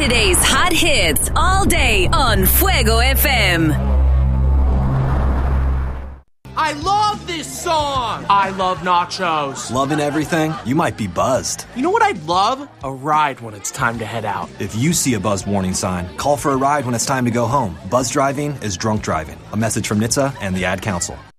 Today's hot hits all day on Fuego FM. I love this song! I love nachos. Loving everything? You might be buzzed. You know what I'd love? A ride when it's time to head out. If you see a buzz warning sign, call for a ride when it's time to go home. Buzz driving is drunk driving. A message from NHTSA and the Ad Council.